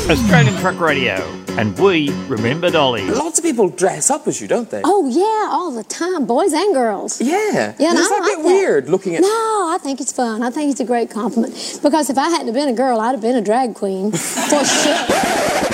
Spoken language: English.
Australian Truck Radio, and we remember Dolly. Lots of people dress up as you, don't they? Oh, yeah, all the time, boys and girls. Yeah. Yeah, Does that get weird looking at... No, I think it's fun. I think it's a great compliment. Because if I hadn't have been a girl, I'd have been a drag queen. For sure.